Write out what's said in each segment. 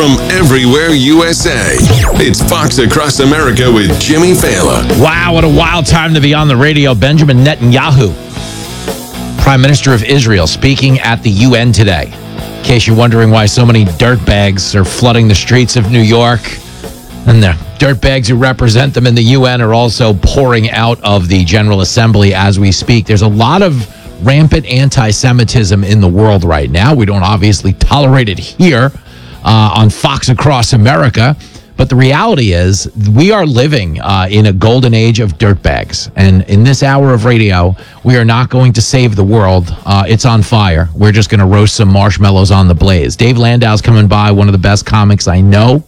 from everywhere USA. It's Fox Across America with Jimmy Fallon. Wow, what a wild time to be on the radio. Benjamin Netanyahu, Prime Minister of Israel, speaking at the UN today. In case you're wondering why so many dirtbags are flooding the streets of New York, and the dirtbags who represent them in the UN are also pouring out of the General Assembly as we speak. There's a lot of rampant anti-Semitism in the world right now. We don't obviously tolerate it here on Fox Across America, but the reality is we are living in a golden age of dirtbags. And in this hour of radio, we are not going to save the world. It's on fire. We're just going to roast some marshmallows on the blaze. Dave Landau's coming by, one of the best comics I know.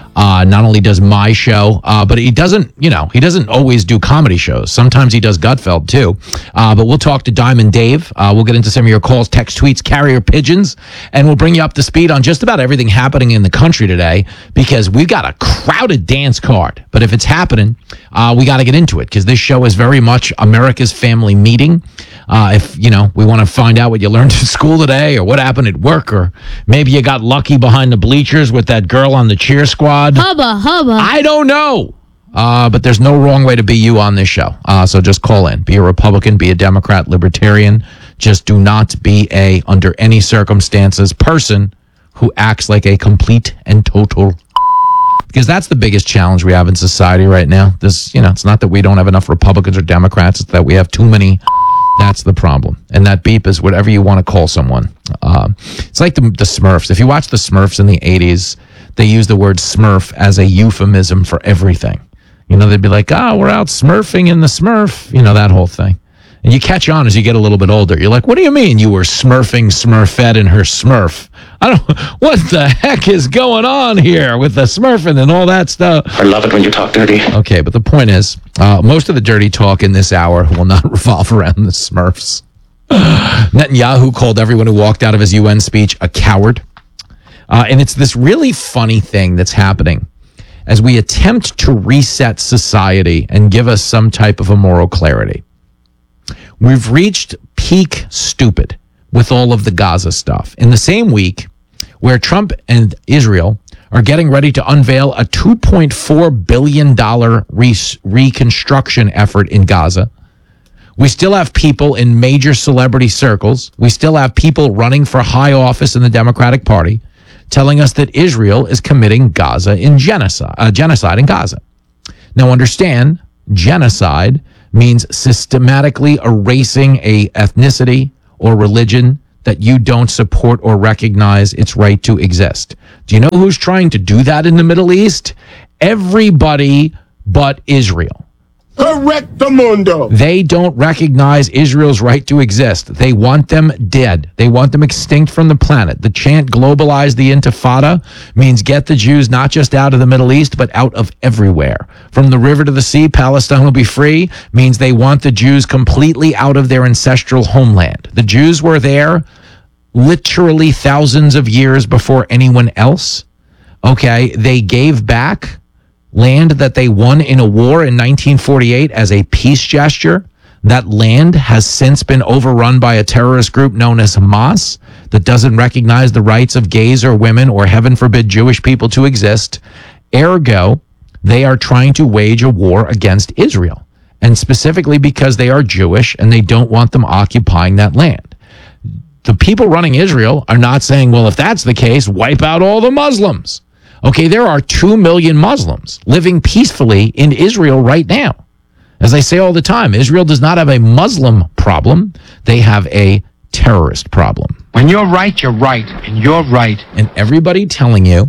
Not only does my show, but he doesn't always do comedy shows. Sometimes he does Gutfeld too. But we'll talk to Diamond Dave. We'll get into some of your calls, text, tweets, carrier pigeons, and we'll bring you up to speed on just about everything happening in the country today, because we've got a crowded dance card. But if it's happening, we got to get into it, because this show is very much America's family meeting. If, we want to find out what you learned in school today, or what happened at work, or maybe you got lucky behind the bleachers with that girl on the cheer squad. Hubba, hubba. I don't know. But there's no wrong way to be you on this show. So just call in. Be a Republican, be a Democrat, Libertarian. Just do not be under any circumstances, person who acts like a complete and total. Because that's the biggest challenge we have in society right now. It's not that we don't have enough Republicans or Democrats. It's that we have too many. That's the problem. And that beep is whatever you want to call someone. It's like the Smurfs. If you watch the Smurfs in the 80s, they use the word Smurf as a euphemism for everything. They'd be like, we're out Smurfing in the Smurf, that whole thing. And you catch on as you get a little bit older. You're like, what do you mean you were Smurfing Smurfette and her Smurf? What the heck is going on here with the Smurfing and all that stuff? I love it when you talk dirty. Okay, but the point is, most of the dirty talk in this hour will not revolve around the Smurfs. Netanyahu called everyone who walked out of his UN speech a coward. And it's this really funny thing that's happening as we attempt to reset society and give us some type of a moral clarity. We've reached peak stupid with all of the Gaza stuff. In the same week where Trump and Israel are getting ready to unveil a $2.4 billion reconstruction effort in Gaza, we still have people in major celebrity circles. We still have people running for high office in the Democratic Party telling us that Israel is committing genocide in Gaza. Now understand, genocide means systematically erasing a ethnicity or religion that you don't support or recognize its right to exist. Do you know who's trying to do that in the Middle East? Everybody but Israel. Correctamundo. They don't recognize Israel's right to exist. They want them dead. They want them extinct from the planet. The chant globalize the intifada means get the Jews not just out of the Middle East, but out of everywhere. From the river to the sea, Palestine will be free means they want the Jews completely out of their ancestral homeland. The Jews were there literally thousands of years before anyone else. Okay, they gave back land that they won in a war in 1948 as a peace gesture. That land has since been overrun by a terrorist group known as Hamas that doesn't recognize the rights of gays or women or, heaven forbid, Jewish people to exist. Ergo, they are trying to wage a war against Israel, and specifically because they are Jewish and they don't want them occupying that land. The people running Israel are not saying, well, if that's the case, wipe out all the Muslims. Okay, there are 2 million Muslims living peacefully in Israel right now. As I say all the time, Israel does not have a Muslim problem. They have a terrorist problem. When you're right, you're right, and you're right. And everybody telling you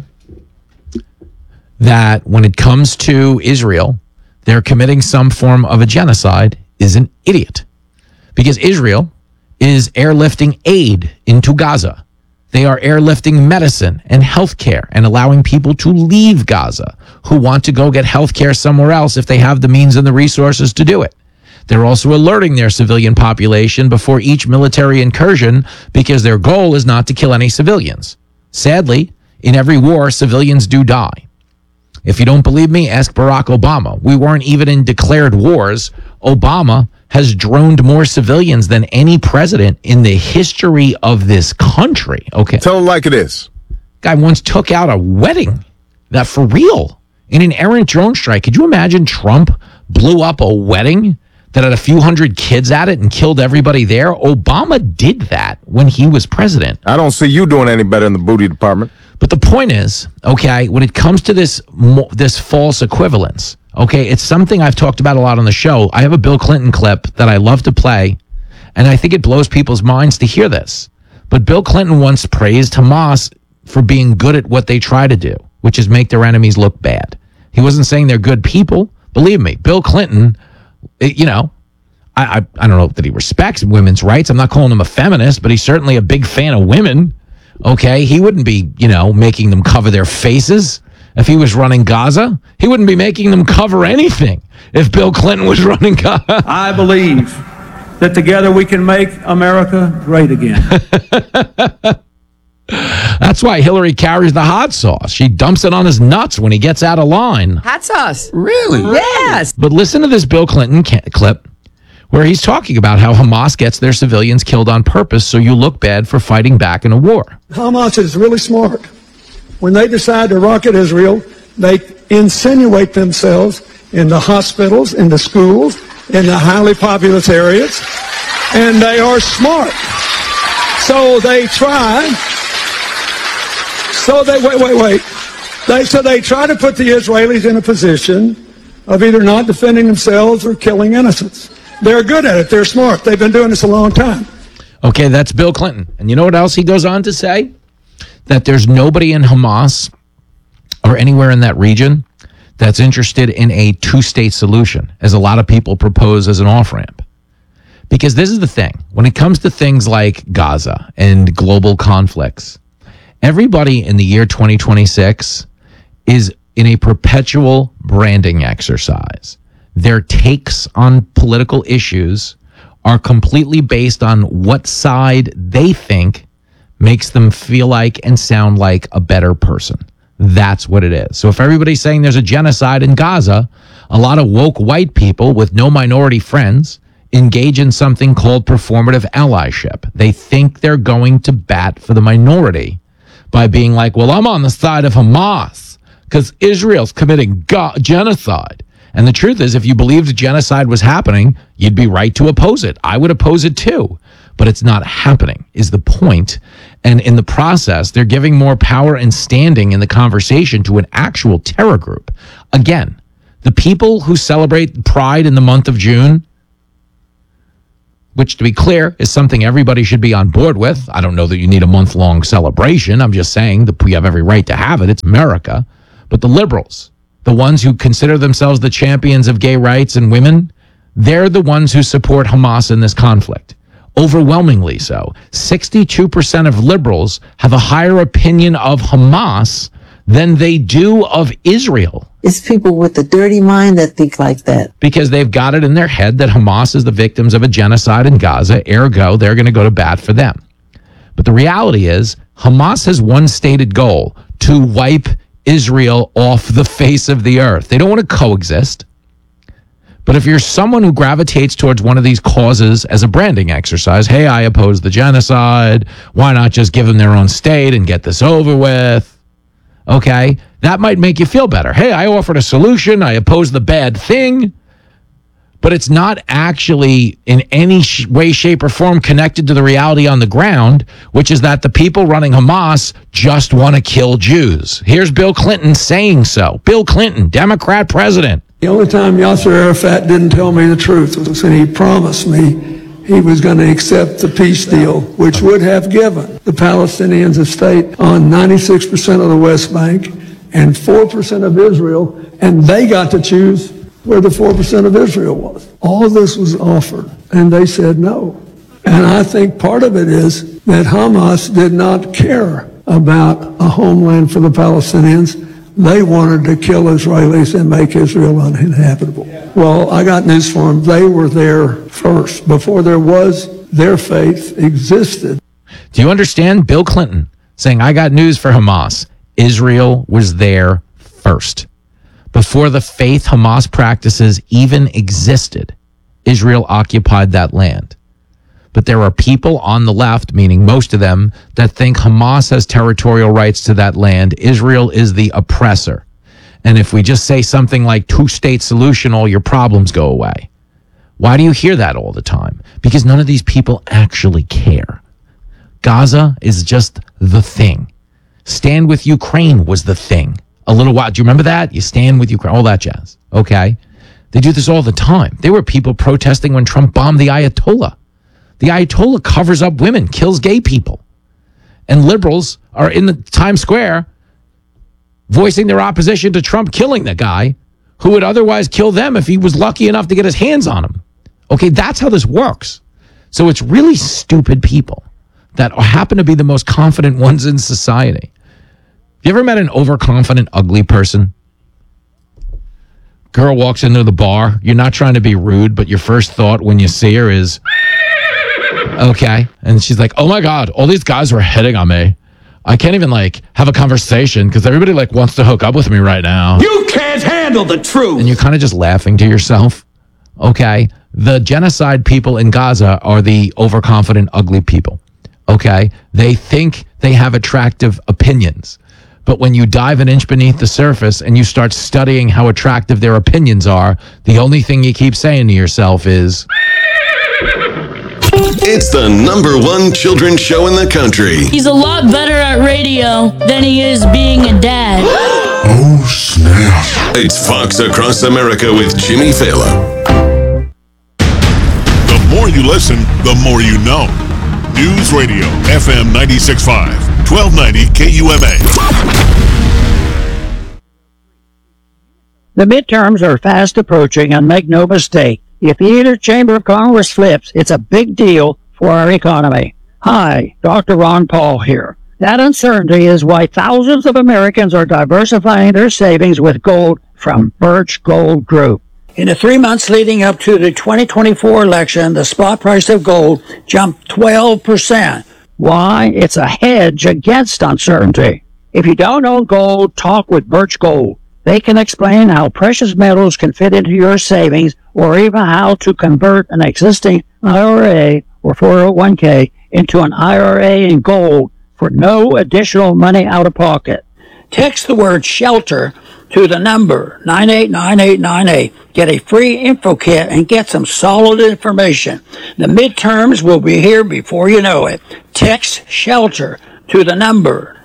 that when it comes to Israel, they're committing some form of a genocide is an idiot. Because Israel is airlifting aid into Gaza. They are airlifting medicine and healthcare and allowing people to leave Gaza who want to go get healthcare somewhere else if they have the means and the resources to do it. They're also alerting their civilian population before each military incursion because their goal is not to kill any civilians. Sadly, in every war, civilians do die. If you don't believe me, ask Barack Obama. We weren't even in declared wars. Obama has droned more civilians than any president in the history of this country. Okay. Tell them like it is. guy once took out a wedding, that for real, in an errant drone strike. Could you imagine Trump blew up a wedding that had a few hundred kids at it and killed everybody there? Obama did that when he was president. I don't see you doing any better in the booty department. But the point is, okay, when it comes to this false equivalence, okay, it's something I've talked about a lot on the show. I have a Bill Clinton clip that I love to play, and I think it blows people's minds to hear this. But Bill Clinton once praised Hamas for being good at what they try to do, which is make their enemies look bad. He wasn't saying they're good people. Believe me, Bill Clinton, you know, I don't know that he respects women's rights. I'm not calling him a feminist, but he's certainly a big fan of women. Okay, he wouldn't be, making them cover their faces if he was running Gaza. He wouldn't be making them cover anything if Bill Clinton was running Gaza. I believe that together we can make America great again. That's why Hillary carries the hot sauce. She dumps it on his nuts when he gets out of line. Hot sauce. Really? Yes. But listen to this Bill Clinton clip where he's talking about how Hamas gets their civilians killed on purpose so you look bad for fighting back in a war. Hamas is really smart. When they decide to rocket Israel, they insinuate themselves in the hospitals, in the schools, in the highly populous areas, and they are smart. So they try. So they wait. They try to put the Israelis in a position of either not defending themselves or killing innocents. They're good at it. They're smart. They've been doing this a long time. Okay, that's Bill Clinton. And you know what else he goes on to say? That there's nobody in Hamas or anywhere in that region that's interested in a two-state solution, as a lot of people propose as an off-ramp. Because this is the thing. When it comes to things like Gaza and global conflicts, everybody in the year 2026 is in a perpetual branding exercise. Their takes on political issues are completely based on what side they think makes them feel like and sound like a better person. That's what it is. So if everybody's saying there's a genocide in Gaza, a lot of woke white people with no minority friends engage in something called performative allyship. They think they're going to bat for the minority by being like, well, I'm on the side of Hamas because Israel's committing genocide. And the truth is, if you believed genocide was happening, you'd be right to oppose it. I would oppose it too. But it's not happening, is the point. And in the process, they're giving more power and standing in the conversation to an actual terror group. Again, the people who celebrate Pride in the month of June, which, to be clear, is something everybody should be on board with. I don't know that you need a month-long celebration. I'm just saying that we have every right to have it. It's America. But the liberals, the ones who consider themselves the champions of gay rights and women, they're the ones who support Hamas in this conflict. Overwhelmingly so. 62% of liberals have a higher opinion of Hamas than they do of Israel. It's people with a dirty mind that think like that. Because they've got it in their head that Hamas is the victims of a genocide in Gaza, ergo, they're going to go to bat for them. But the reality is, Hamas has one stated goal: to wipe Israel off the face of the earth. They don't want to coexist. But if you're someone who gravitates towards one of these causes as a branding exercise, hey, I oppose the genocide, why not just give them their own state and get this over with? Okay, that might make you feel better. Hey, I offered a solution, I oppose the bad thing, but it's not actually in any way, shape, or form connected to the reality on the ground, which is that the people running Hamas just want to kill Jews. Here's Bill Clinton saying so. Bill Clinton, Democrat president. The only time Yasser Arafat didn't tell me the truth was when he promised me he was going to accept the peace deal, which would have given the Palestinians a state on 96% of the West Bank and 4% of Israel, and they got to choose where the 4% of Israel was. All this was offered, and they said no. And I think part of it is that Hamas did not care about a homeland for the Palestinians. They wanted to kill Israelis and make Israel uninhabitable. Well, I got news for them. They were there first. Before there was, their faith existed. Do you understand? Bill Clinton saying, I got news for Hamas. Israel was there first. Before the faith Hamas practices even existed, Israel occupied that land. But there are people on the left, meaning most of them, that think Hamas has territorial rights to that land. Israel is the oppressor. And if we just say something like two-state solution, all your problems go away. Why do you hear that all the time? Because none of these people actually care. Gaza is just the thing. Stand with Ukraine was the thing. A little while. Do you remember that? You stand with Ukraine, all that jazz. Okay. They do this all the time. There were people protesting when Trump bombed the Ayatollah. The Ayatollah covers up women, kills gay people. And liberals are in the Times Square voicing their opposition to Trump killing the guy who would otherwise kill them if he was lucky enough to get his hands on him. Okay, that's how this works. So it's really stupid people that happen to be the most confident ones in society. You ever met an overconfident, ugly person? Girl walks into the bar. You're not trying to be rude, but your first thought when you see her is, okay. And she's like, oh my God, all these guys are hitting on me. I can't even have a conversation because everybody wants to hook up with me right now. You can't handle the truth. And you're kind of just laughing to yourself. Okay. The genocide people in Gaza are the overconfident, ugly people. Okay. They think they have attractive opinions. But when you dive an inch beneath the surface and you start studying how attractive their opinions are, the only thing you keep saying to yourself is, It's the #1 children's show in the country. He's a lot better at radio than he is being a dad. Oh, snap. It's Fox Across America with Jimmy Fallon. The more you listen, the more you know. News Radio, FM 96.5, 1290 KUMA. The midterms are fast approaching, and make no mistake, if either chamber of Congress flips, it's a big deal for our economy. Hi, Dr. Ron Paul here. That uncertainty is why thousands of Americans are diversifying their savings with gold from Birch Gold Group. In the 3 months leading up to the 2024 election, the spot price of gold jumped 12%. Why? It's a hedge against uncertainty. If you don't own gold, talk with Birch Gold. They can explain how precious metals can fit into your savings or even how to convert an existing IRA or 401k into an IRA in gold for no additional money out of pocket. Text the word SHELTER to the number 989898. Get a free info kit and get some solid information. The midterms will be here before you know it. Text SHELTER to the number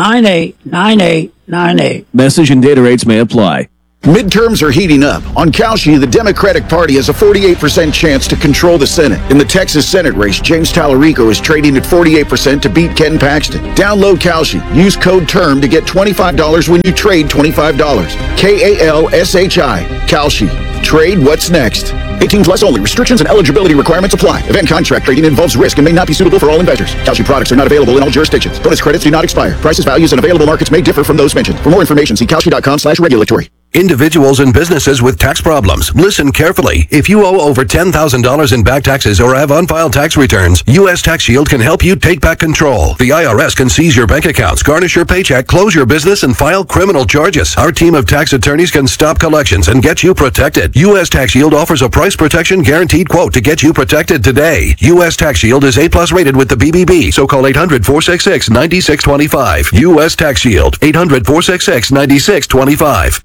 989898. Message and data rates may apply. Midterms are heating up. On Kalshi, the Democratic Party has a 48% chance to control the Senate. In the Texas Senate race, James Tallarico is trading at 48% to beat Ken Paxton. Download Kalshi. Use code TERM to get $25 when you trade $25. KALSHI. Kalshi. Trade what's next. 18 plus only. Restrictions and eligibility requirements apply. Event contract trading involves risk and may not be suitable for all investors. Kalshi products are not available in all jurisdictions. Bonus credits do not expire. Prices, values, and available markets may differ from those mentioned. For more information, see kalshi.com/regulatory. Individuals and businesses with tax problems, listen carefully. If you owe over $10,000 in back taxes or have unfiled tax returns, U.S. Tax Shield can help you take back control. The IRS can seize your bank accounts, garnish your paycheck, close your business, and file criminal charges. Our team of tax attorneys can stop collections and get you protected. U.S. Tax Shield offers a price protection guaranteed quote to get you protected today. U.S. Tax Shield is A+ rated with the BBB, so call 800-466-9625. U.S. Tax Shield, 800-466-9625.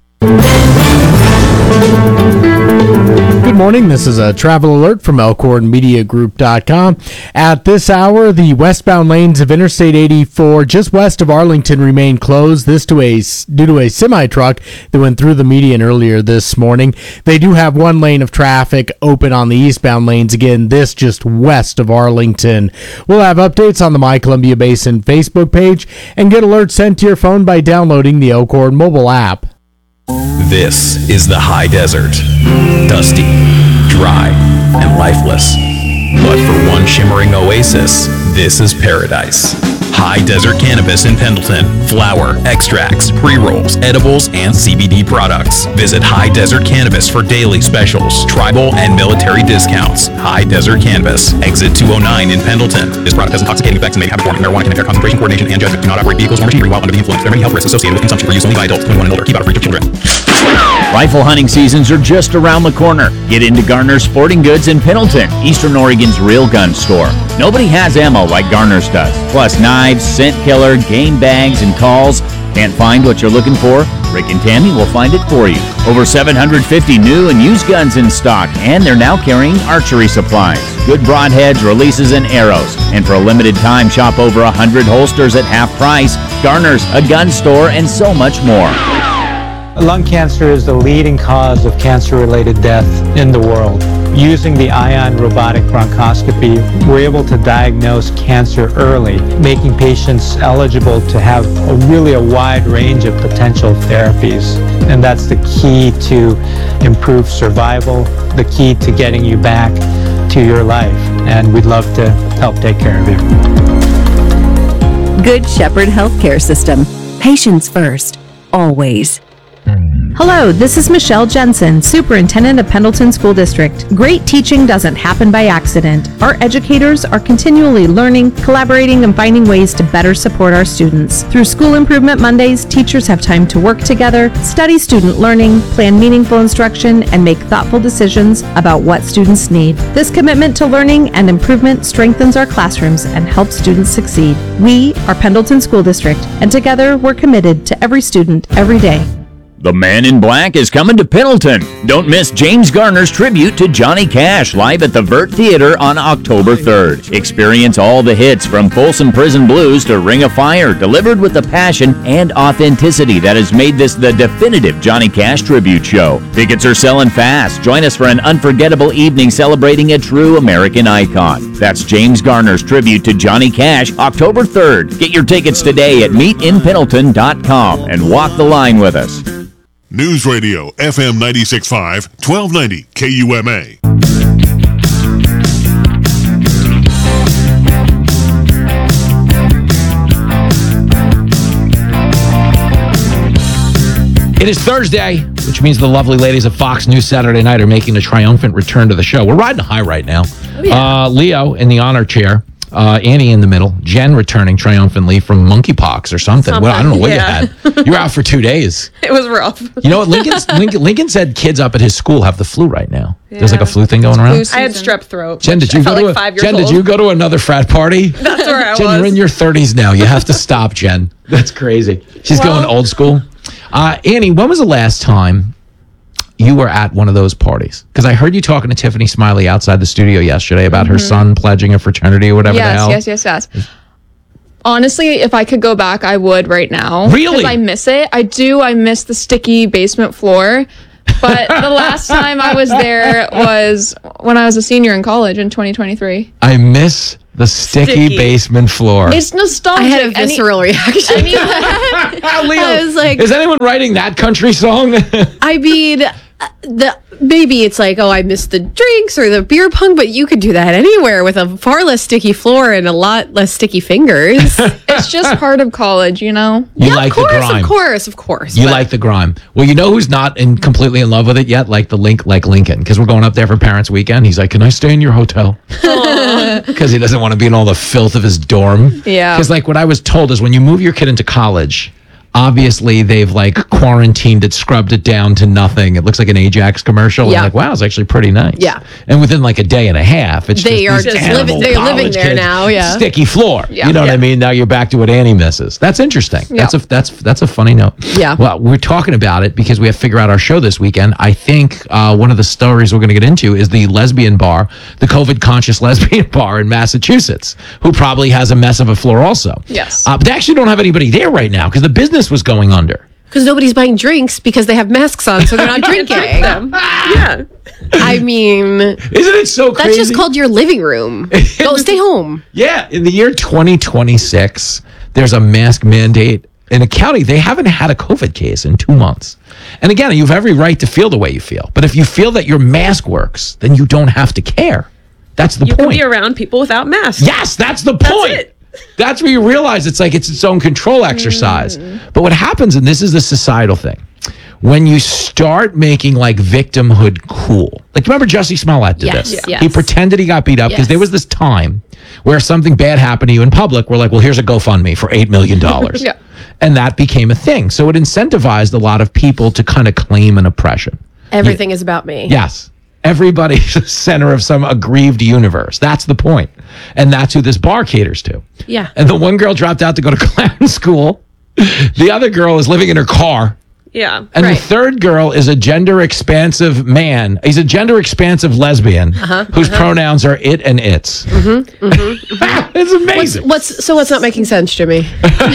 Good morning. This is a travel alert from ElkhornMediaGroup.com. At this hour, the westbound lanes of Interstate 84 just west of Arlington remain closed. This due to a semi-truck that went through the median earlier this morning. They do have one lane of traffic open on the eastbound lanes. Again, this just west of Arlington. We'll have updates on the My Columbia Basin Facebook page and get alerts sent to your phone by downloading the Elkhorn mobile app. This is the high desert. Dusty, dry, and lifeless. But for one shimmering oasis, this is paradise. High Desert Cannabis in Pendleton. Flower, extracts, pre-rolls, edibles, and CBD products. Visit High Desert Cannabis for daily specials, tribal, and military discounts. High Desert Cannabis. Exit 209 in Pendleton. This product has intoxicating effects and may have a form of marijuana can impair concentration, coordination, and judgment. Do not operate vehicles or machinery while under the influence. There are many health risks associated with consumption for use only by adults 21 and older. Keep out of reach of children. Rifle hunting seasons are just around the corner. Get into Garner's Sporting Goods in Pendleton, Eastern Oregon's real gun store. Nobody has ammo like Garner's does. Plus knives, scent killer, game bags, and calls. Can't find what you're looking for? Rick and Tammy will find it for you. Over 750 new and used guns in stock, and they're now carrying archery supplies, good broadheads, releases, and arrows. And for a limited time, shop over 100 holsters at half price. Garner's, a gun store, and so much more. Lung cancer is the leading cause of cancer-related death in the world. Using the Ion robotic bronchoscopy, we're able to diagnose cancer early, making patients eligible to have a wide range of potential therapies. And that's the key to improved survival, the key to getting you back to your life. And we'd love to help take care of you. Good Shepherd Healthcare System. Patients first, always. Hello, this is Michelle Jensen, Superintendent of Pendleton School District. Great teaching doesn't happen by accident. Our educators are continually learning, collaborating, and finding ways to better support our students. Through School Improvement Mondays, teachers have time to work together, study student learning, plan meaningful instruction, and make thoughtful decisions about what students need. This commitment to learning and improvement strengthens our classrooms and helps students succeed. We are Pendleton School District, and together we're committed to every student, every day. The Man in Black is coming to Pendleton. Don't miss James Garner's tribute to Johnny Cash live at the Vert Theater on October 3rd. Experience all the hits from Folsom Prison Blues to Ring of Fire, delivered with the passion and authenticity that has made this the definitive Johnny Cash tribute show. Tickets are selling fast. Join us for an unforgettable evening celebrating a true American icon. That's James Garner's tribute to Johnny Cash, October 3rd. Get your tickets today at meetinpendleton.com and walk the line with us. News Radio, FM 96.5, 1290 KUMA. It is Thursday, which means the lovely ladies of Fox News Saturday Night are making a triumphant return to the show. We're riding high right now. Oh, yeah. Leo in the honor chair. Annie in the middle, Jen returning triumphantly from monkeypox or something. Well, I don't know what you had. You were out for 2 days. It was rough. You know what? Lincoln said kids up at his school have the flu right now. Yeah. There's like a flu thing going around. I had strep throat. Jen, did you go to another frat party? That's where I was. Jen, you're in your 30s now. You have to stop, Jen. That's crazy. She's going old school. Annie, when was the last time you were at one of those parties? Because I heard you talking to Tiffany Smiley outside the studio yesterday about her son pledging a fraternity or whatever the hell. Yes. Honestly, if I could go back, I would right now. Really? Because I miss it. I do. I miss the sticky basement floor. But the last time I was there was when I was a senior in college in 2023. I miss the sticky basement floor. It's nostalgic. I had a visceral reaction. Leo, I was like, is anyone writing that country song? I mean, maybe it's like, oh, I miss the drinks or the beer pong, but you could do that anywhere with a far less sticky floor and a lot less sticky fingers. It's just part of college, you know? You like the grime. Of course. You like the grime. Well, you know who's not completely in love with it yet? Like Lincoln, because we're going up there for Parents Weekend. He's like, can I stay in your hotel? Because he doesn't want to be in all the filth of his dorm. Yeah. Because like what I was told is when you move your kid into college, obviously they've like quarantined it, scrubbed it down to nothing. It looks like an Ajax commercial. Yeah. And like, wow, it's actually pretty nice. Yeah. And within like a day and a half, it's they're living there now. Yeah. Sticky floor. Yeah. You know what I mean? Now you're back to what Annie misses. That's interesting. Yeah. That's a funny note. Yeah. Well, we're talking about it because we have to figure out our show this weekend. I think one of the stories we're going to get into is the lesbian bar, the COVID conscious lesbian bar in Massachusetts, who probably has a mess of a floor also. Yes. But they actually don't have anybody there right now because the business was going under. Because nobody's buying drinks because they have masks on, so they're not drinking. Yeah. I mean, isn't it so crazy? That's just called your living room. Go stay home. Yeah. In the year 2026, there's a mask mandate in a county. They haven't had a COVID case in 2 months. And again, you have every right to feel the way you feel. But if you feel that your mask works, then you don't have to care. That's the point. You can be around people without masks. Yes, that's the point. That's where you realize it's like it's its own control exercise. But what happens, and this is the societal thing, when you start making like victimhood cool. Like, remember Jussie Smollett did Yes, this? yes. He pretended he got beat up because Yes. there was this time where something bad happened to you in public. We're like, well, here's a GoFundMe for $8 million. Yeah. And that became a thing. So it incentivized a lot of people to kind of claim an oppression. Everything is about me. Yes. Everybody's the center of some aggrieved universe. That's the point. And that's who this bar caters to. Yeah. And the one girl dropped out to go to clown school. The other girl is living in her car. Yeah. And the third girl is a gender expansive man. He's a gender expansive lesbian whose pronouns are it and its. It's amazing. What's not making sense, Jimmy?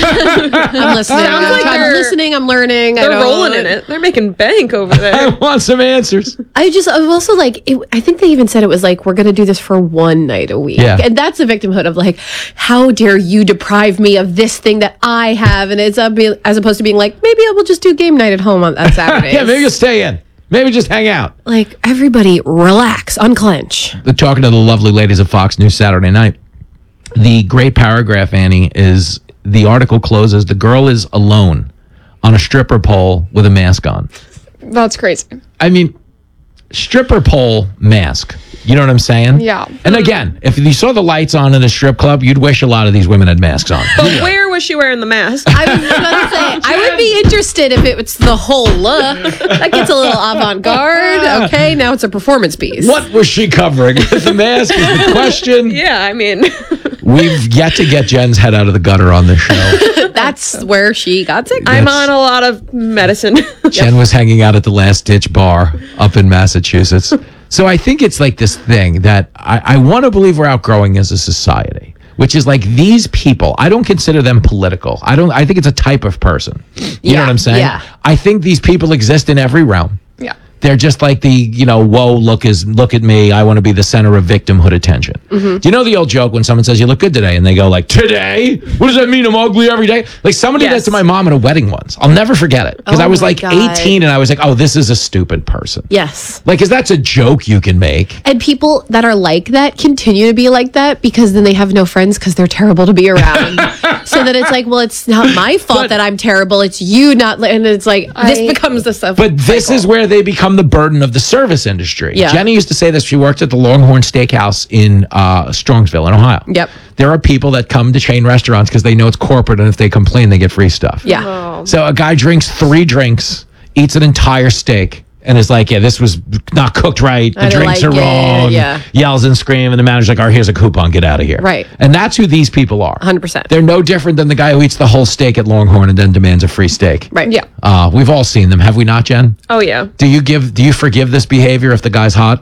I'm listening. Sounds like I'm they're listening. I'm learning. They're rolling in it. They're making bank over I there. want some answers. I'm also like, I think they even said it was like, we're going to do this for one night a week. Yeah. And that's the victimhood of like, how dare you deprive me of this thing that I have? And it's as opposed to being like, maybe I will just do game night at home on Saturday. Yeah, maybe you'll stay in. Maybe just hang out. Like, everybody relax, unclench. They're talking to the lovely ladies of Fox News Saturday night. The great paragraph, Annie, is the article closes. The girl is alone on a stripper pole with a mask on. That's crazy. I mean, stripper pole mask. You know what I'm saying? Yeah. And again, if you saw the lights on in a strip club, you'd wish a lot of these women had masks on. But where was she wearing the mask? I was about to say, I would be interested if it was the whole look. That gets a little avant-garde. Okay, now it's a performance piece. What was she covering with the mask is the question. Yeah, I mean, We've yet to get Jen's head out of the gutter on this show. That's where she got sick. I'm on a lot of medicine. Jen was hanging out at the Last Ditch Bar up in Massachusetts. So I think it's like this thing that I want to believe we're outgrowing as a society, which is like these people. I don't consider them political. I think it's a type of person. You know what I'm saying? Yeah. I think these people exist in every realm. Yeah. They're just like the, whoa, look at me. I want to be the center of victimhood attention. Mm-hmm. Do you know the old joke when someone says you look good today and they go like, today? What does that mean? I'm ugly every day? Like somebody did that to my mom at a wedding once. I'll never forget it. Because Oh I was my like God. 18 and I was like, oh, this is a stupid person. Yes. Like, because that's a joke you can make. And people that are like that continue to be like that because then they have no friends because they're terrible to be around. So that it's like, well, it's not my fault that I'm terrible. It's you not. And it's like, this becomes the stuff. But this is where they become the burden of the service industry. Yeah. Jenny used to say this. She worked at the Longhorn Steakhouse in Strongsville in Ohio. Yep. There are people that come to chain restaurants because they know it's corporate, and if they complain, they get free stuff. Yeah. So a guy drinks 3 drinks, eats an entire steak, and is like, yeah, this was not cooked right. The I don't drinks like are it, wrong. yeah. Yells and screams, and the manager's like, all right, here's a coupon. Get out of here. Right. And that's who these people are. 100%. They're no different than the guy who eats the whole steak at Longhorn and then demands a free steak. Right. Yeah. We've all seen them, have we not, Jen? Oh, yeah. Do you forgive this behavior if the guy's hot?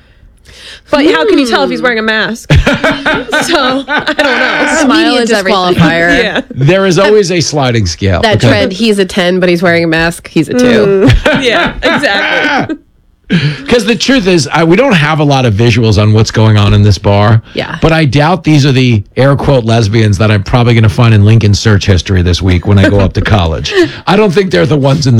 But how can you tell if he's wearing a mask? So, I don't know. Smile is disqualifier. Yeah. There is always a sliding scale. That okay? trend, he's a 10, but he's wearing a mask. He's a 2. Yeah, exactly. Because the truth is, we don't have a lot of visuals on what's going on in this bar. Yeah. But I doubt these are the air quote lesbians that I'm probably going to find in Lincoln's search history this week when I go up to college. I don't think they're the ones in